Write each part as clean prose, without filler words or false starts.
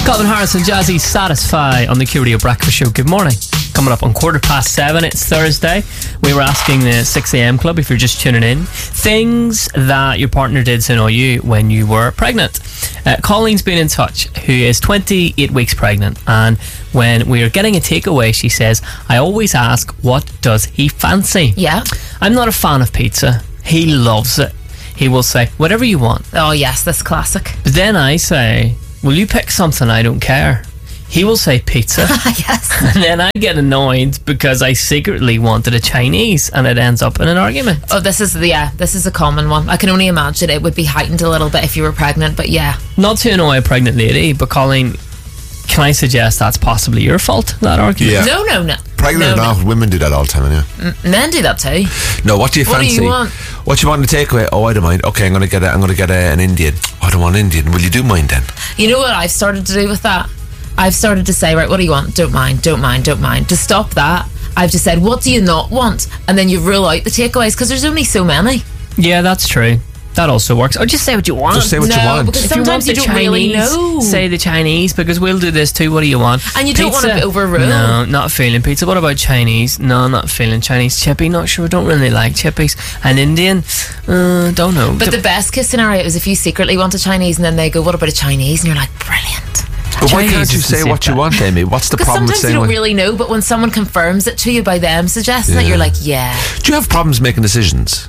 Calvin Harris and Jazzy Satisfy on the Q Radio Breakfast Show. Good morning. Coming up on 7:15, it's Thursday. We were asking the 6am club, if you're just tuning in, things that your partner did to annoy you when you were pregnant. Colleen's been in touch, who is 28 weeks pregnant, and when we are getting a takeaway, she says, I always ask, what does he fancy? Yeah. I'm not a fan of pizza. He loves it. He will say, whatever you want. Oh yes, that's classic. But then I say, will you pick something? I don't care. He will say pizza. Yes. And then I get annoyed because I secretly wanted a Chinese, and it ends up in an argument. Oh, this is a common one. I can only imagine it would be heightened a little bit if you were pregnant, but yeah. Not to annoy a pregnant lady, but Colleen, can I suggest that's possibly your fault, that argument? Yeah. No. Pregnant No. enough, women do that all the time, yeah. Men do that too. No, what do you fancy? What do you want? What do you want to take away? Oh, I don't mind. Okay, I'm gonna get an Indian. Oh, I don't want Indian. Will you do mine then? You know what I've started to do with that? I've started to say, right, what do you want? Don't mind. To stop that, I've just said, what do you not want? And then you rule out the takeaways, because there's only so many. Yeah, that's true. That also works. Or just say what you want. Just say what you want. Because If you sometimes want you the don't really Chinese, know. say the Chinese, because we'll do this too. What do you want? And you don't want Pizza? to overrule. No, not feeling pizza. What about Chinese? No, not feeling Chinese. Chippy? Not sure. Don't really like chippies. And Indian? Don't know. But the best case scenario is if you secretly want a Chinese and then they go, what about a Chinese? And you're like, brilliant. But why Chinese can't you is the say same what you thing. want, Amy? What's the Because problem with sometimes you saying don't what... really know, but when someone confirms it to you by them suggesting it, Yeah. you're like, yeah. Do you have problems making decisions?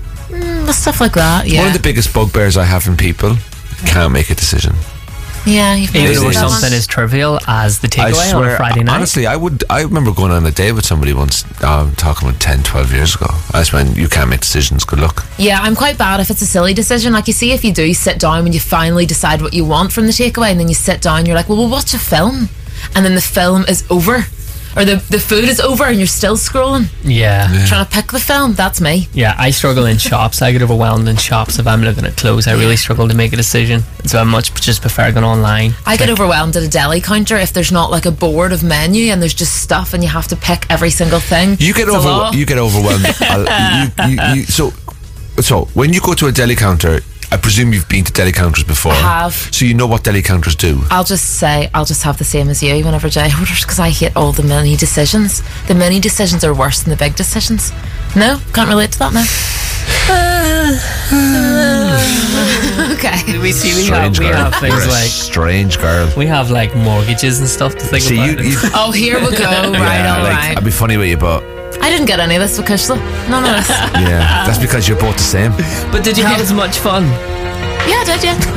Stuff like that, yeah. One of the biggest bugbears I have from people can't make a decision. Yeah, you've Even noticed though It is. that something one. as trivial as the I takeaway on swear, a Friday night. honestly, I remember going on a date with somebody once, talking about 10, 12 years ago. I just went, you can't make decisions, good luck. Yeah, I'm quite bad if it's a silly decision. Like, you see, if you do sit down when you finally decide what you want from the takeaway, and then you sit down, you're like, well, we'll watch a film. And then the film is over. Or the food is over and you're still scrolling, Yeah. trying to pick the film. That's me. Yeah, I struggle in shops. I get overwhelmed in shops if I'm looking at clothes. I really struggle to make a decision. So I much just prefer going online. I get overwhelmed at a deli counter if there's not like a board of menu and there's just stuff and you have to pick every single thing. You get overwhelmed. So when you go to a deli counter, I presume you've been to deli counters before. I have. So you know what deli counters do. I'll just have the same as you whenever Jay orders, because I hate all the mini decisions. The mini decisions are worse than the big decisions. No? Can't relate to that now. Okay. We Strange girl. have things You're a like strange girl. we have like mortgages and stuff to think See, about. Oh, here we go. Right, all right. I'd be funny with you, but I didn't get any of this with Kushla. None of this. yeah, that's because you're both the same. But did you have as much fun? Yeah, did you?